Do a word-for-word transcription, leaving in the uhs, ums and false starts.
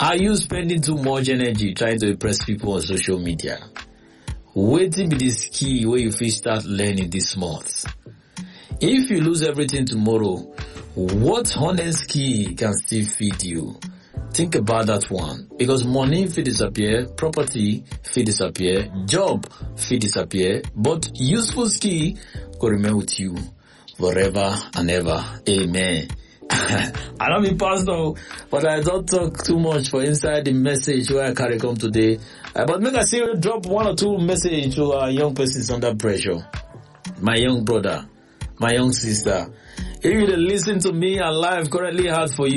Are you spending too much energy trying to impress people on social media? Waiting be the skill where you fit start learning this month. If you lose everything tomorrow, what honest skill can still feed you? Think about that one. Because money fit disappear, property fit disappear, job fit disappear, but useful skill could remain with you forever and ever. Amen. I don't be pastor, but I don't talk too much for inside the message where I carry come today. Uh, but make I see you drop one or two message to our young persons under pressure. My young brother, my young sister. If you listen to me and life currently hard for you,